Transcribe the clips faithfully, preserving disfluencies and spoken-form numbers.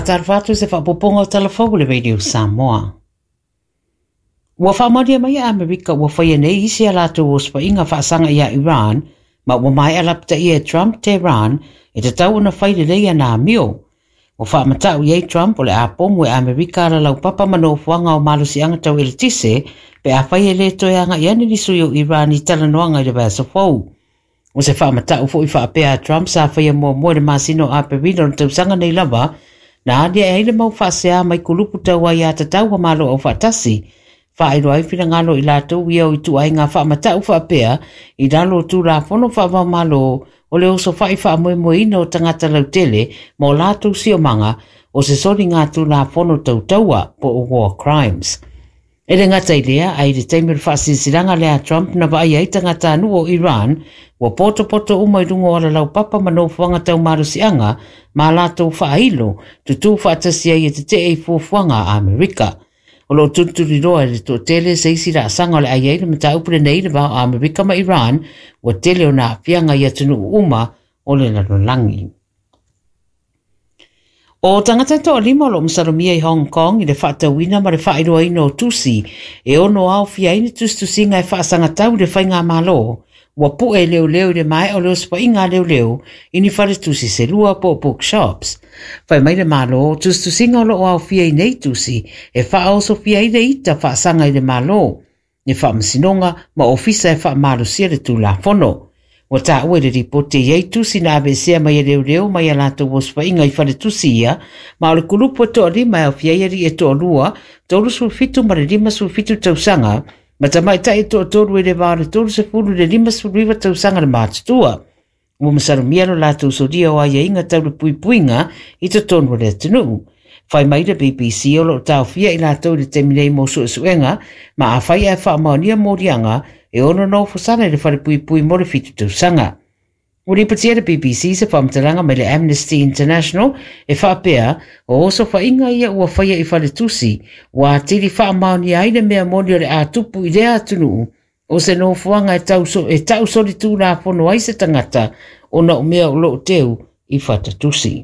Whakatarwhatu se whapoponga o talafau le Radio Samoa. Ua whamaria mai a Amerika ua whaia nei isi a lātou o spainga whaasanga i a Iran, ma ua mai alapta i a Trump te Iran, e te tau na whaile leia nā mio. Ua whaamatau i a Trump o le a pomu e Amerika ala lau papa mano fuanga o malusi anga tau ele tise, pe a whaia le toi anga i ane nisu o Iran i talanoanga i le basa fau. O se whaamatau fo i whaapea Trump sa whaia mua mua le masino a perino na tausanga nei lava, na adia e heile mau whaasea mai kulupu tau ai a tatau wa malo au whaatasi. Whaero ai whina ngalo i lātou i au i tu ai ngā whaamatau whaapea i dalo tu la whono whaava malo o le oso whai wha moe moe ina o tangata lau tele mo lātou si o manga o se sori ngā tu la whono tau taua po o war crimes. E le ngata i lea ai le teimir whaasisiranga lea Trump na vai ai tangata anu o Iran wa poto poto umai rungo ala lau papa mano fuanga tau marusianga ma lātou whaahilo tutu whaatasi ai e te te e fuanga a Amerika. O lo tunturi roa le to tele se isi ra sanga le ai le mata upre nei le ba Amerika ma Iran wa tele o na fianga ia tunu uma o le langi. O tangata to lima lo msarumia i Hong Kong i le whaatawina ma le whaeroa ino tusi e ono au fia ini tustusinga e whaasanga tau le whainga malo wa pu e leo leo le mai o leo spa inga leo leo ini whare tusi se lua po bookshops. Whai mai le malo tustusinga o lo au fia i nei tusi e wha oso fia i le ita whaasanga i le malo. Ni wha masinonga ma ofisa e wha malo sia le tu la fono. Wa ta ue le ripote iei tusi na abesea mai e leo leo mai a lato waspa inga i whare tusi ia, ma o le kulupu to lima e o fiairi e to lua, tolu su fitu ma le lima su fitu tausanga, ma ta mai ta e to tolu e le vare tolu se fulu le lima su riva tausanga le mātutua. Ua masarumia lo lato so dia o aia inga tau le pui puinga i to tonu le tunu. Whai mai le B B C o lo tau fia i lato le teminei mo su suenga, ma a whai e wha maonia morianga, e ono no fusana le whare pui pui mo le fitu tausanga. Uri patia le B B C se whamtalanga mai le Amnesty International e whaapea o oso whainga ia ua whaia i whare tusi wa tiri wha maoni aile mea moni o le a tupu i lea atunu o se no fuanga e tau, so, e tau sori tū nā pono ai se tangata o na o mea o lo teu i whata tusi.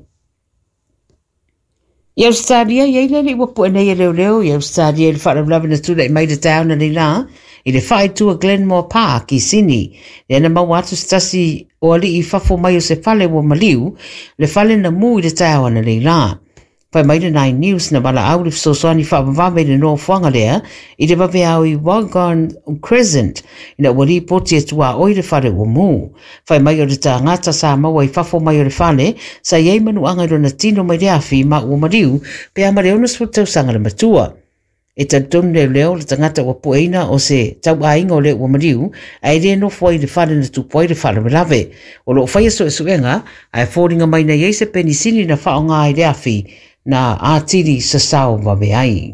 I Australia, iei lele ua pua nei e leo leo, i Australia le whara blawa na tūra i mai le tauna ni la, i le whai tua Glenmore Park i Sydney, le ana mau atu stasi o ali i whafo mai o se whale wa maliu, le whale na mu i le tauna ni la. Whai mai le Nine News na wala au le fsoswani whaamawame le no whanga lea, i le wawe au i Wagon Crescent, i na wali poti e tua oi le whare wa mu. Whai mai o le ta ngata sa maua i whafo mai o le whale, sa iei manu anga i na tino mai le awhi ma ua mariu, pe ama le onus fu tausanga le matua. E tautonu leo leo le tangata wa pueina o se tau ainga o le ua mariu, a e reno fwai le whare na tupoi le whare lave. O lo whai so e suenga, a e fōringa mai na iei se penisini na whaonga i le awhi, na atiri sa sao wawe ai.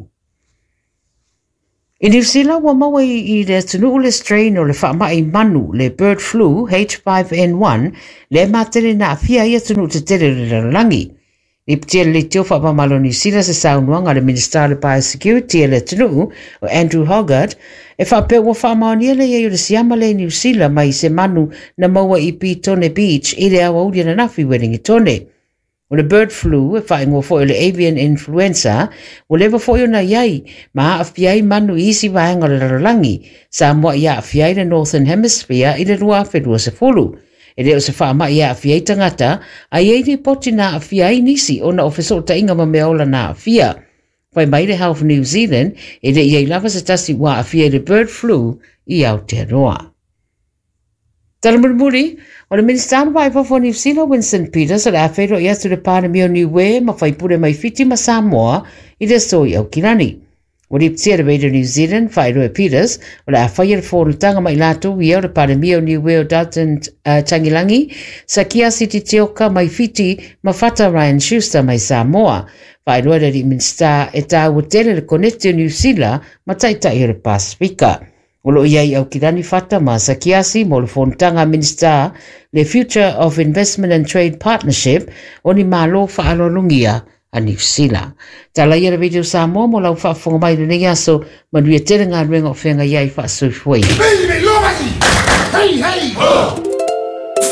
I New Zealand wa maua i le tunu le strain o le whaamai manu le bird flu H five N one le matere na afia ia tunu te tere le rangi. I ptia le teo whaamamalo New Zealand sa sao nuanga le Minister le Biosecurity le tunu o Andrew Hoggart e whapea wa whaamaonia le iei o le siama le New Zealand mai se manu na maua i Pitone Beach i le awa uria na nafi Wellingtone. O le bird flu, e whaingo fo le avian influenza, o lewa fo na iai, ma awhiai manu isi wahenga le rarangi, sa mua ia awhiai le Northern Hemisphere i le rua whedua se fulu. E leo se whaama ia awhiai tangata, a iei ni poti na awhiai nisi o na ofeso ta inga ma meola na awhia. Whai mai le Health New Zealand, e le iei lava se tasi wa awhiai le bird flu i Aotearoa. Taramurumuri, o le Minister vai for New Zealand Winston Peters o le awhero i atu le pārami o Niue ma whaipure mai fiti ma Samoa i le soi au kirani. O le ptia le Radio New Zealand whaero e Peters o le awhaia le whorutanga mai lato i au le pārami o Niue o Dalton uh, Tangilangi sa kia siti teoka mai fiti ma whata Ryan Schuster mai Samoa. Whaero le Minister e tā utele le Connect New Zealand ma taitai o le Pasifika. O lo iai au kirani fata ma sa kiasi mo le fontanga Minister le Future of Investment and Trade Partnership o ni malo whaalolungia a New Zealand. Tala ia le video sa mo mo lau whaafonga mai le nengi aso manuia tere ngā ruenga o whenga iai whaasui fwei. Baby, lo mai! Hei, hei!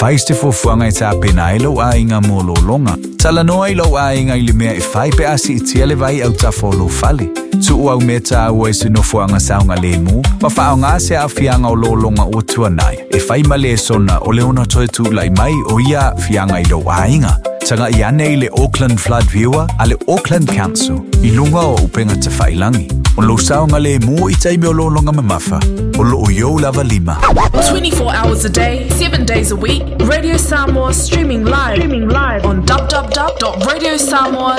faiste fuafuanga e tāpena e lau ainga mo lo longa. Tala noa i lau ainga i le mea e whai pe asi i tia le vai au tafo lo fale. Tu au me ta ua e sino fuanga saunga le mu, ma whao ngā se a fianga o lo longa o tuanai. E whai ma le sona o le ona toi tu lai mai o ia fianga i lau ainga. Tanga i ane i le Auckland Flood Viewer a le Auckland Council i lunga o upenga te whailangi. O lo saunga le mu i taimi o lo longa mamafa. O lo o yo lava lima. twenty-four hours a day, seven days a week. Radio Samoa streaming live, streaming live on w w w dot radio samoa